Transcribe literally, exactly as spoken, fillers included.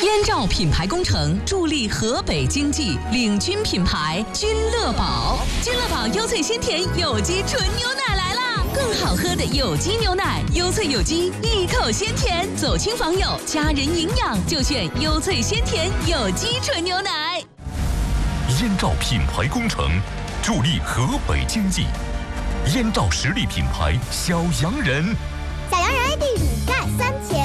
燕赵品牌工程助力河北经济，领军品牌君乐宝。君乐宝优萃鲜甜有机纯牛奶来啦！更好喝的有机牛奶，优萃有机，一口鲜甜，走亲访友，家人营养就选优萃鲜甜有机纯牛奶。 燕赵品牌工程助力河北经济，燕赵实力品牌小洋人。 小洋人地理盖三千。